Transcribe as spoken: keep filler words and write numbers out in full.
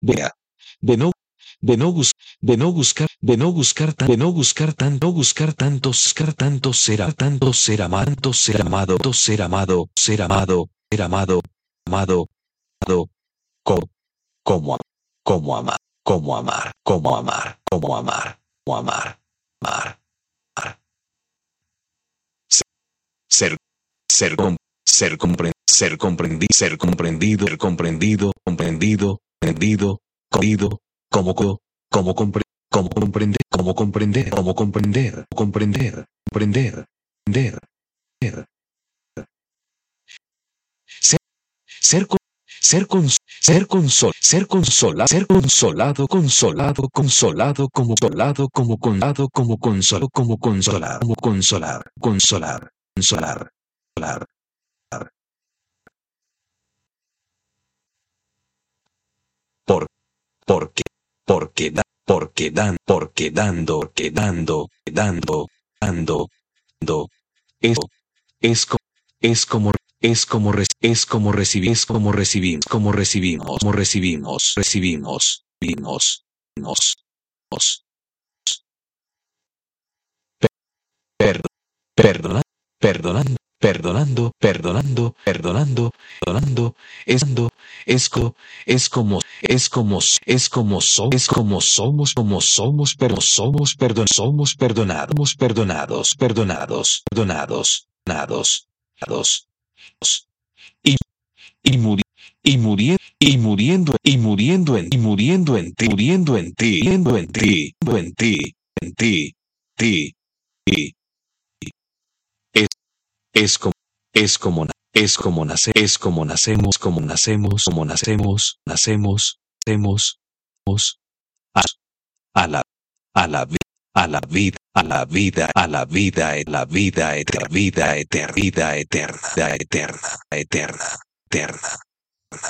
vea, de no, de no, bus, de no buscar, de no buscar, tan, de no buscar tanto, buscar tanto, buscar tanto, será tanto, ser amado, tanto, ser amado, tanto, ser amado, ser amado, ser amado, amado, amado, co, como, como amar, como amar, como amar, como amar, como amar, amar, amar. Ser, ser, com, ser, compre, ser comprendido, ser comprendido, ser comprendido, comprendido, comprendido, comprendido, como, co, como, compre, como comprender, como comprender, como comprender, comprender, comprender, comprender, comprender. Ser, ser, con, ser, con, ser, consol, ser consolado, ser consolado, consolado, consolado, como consolado, como consolado, como consolado, como consolar, como consolar, consolar, consolar, consolar. Por, porque, porque da, porque dan, porque dando, porque dando, dando, dando, dando, eso es como, es como, es como, re- es como recibir, es como recibimos, como recibimos, como recibimos, recibimos, vimos, vimos, vimos, per- perdona, perdonando, perdonando, perdonando, perdonando, perdonando, es, es, co- es como, es como, es como somos, es como somos, como somos, pero somos, perdon, somos perdonados, perdonados, perdonados, perdonados, perdonados, perdonados, y, y muri, y muriendo, y muriendo, y muriendo en, y muriendo en ti, muriendo en ti, muriendo en ti, muriendo en ti, en ti, ti, ti, es, es como, es como, na- es como nace, es como nacemos, como nacemos, como nacemos, nacemos, nacemos, nacemos, a, a la, a la, vi- a la vida, a la vida, a la vida, a la vida, eterna, vida, eterna, vida eterna, vida eterna, eterna, eterna.